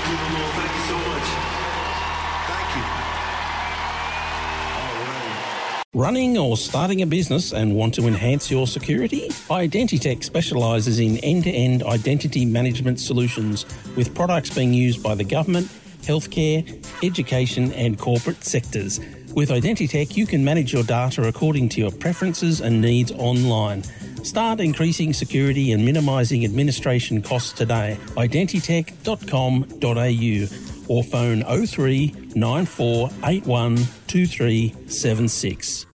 you, Ramon. Thank you so much. Thank you. All right. Running or starting a business and want to enhance your security? Identitech specialises in end-to-end identity management solutions with products being used by the government, healthcare, education and corporate sectors. With Identitech, you can manage your data according to your preferences and needs online. Start increasing security and minimising administration costs today. Identitech.com.au or phone 03 9481 2376.